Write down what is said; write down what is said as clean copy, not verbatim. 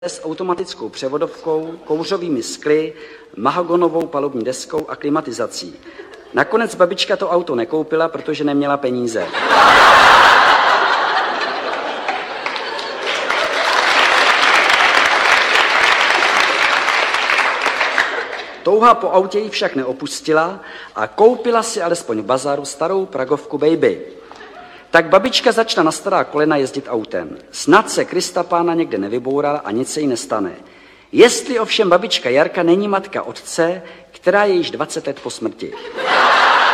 s automatickou převodovkou, kouřovými skly, mahagonovou palubní deskou a klimatizací. Nakonec babička to auto nekoupila, protože neměla peníze. Touha po autě ji však neopustila a koupila si alespoň v bazaru starou pragovku Baby. Tak babička začala na stará kolena jezdit autem. Snad se Krista Pána někde nevybourala a nic se jí nestane. Jestli ovšem babička Jarka není matka otce, která je již 20 let po smrti.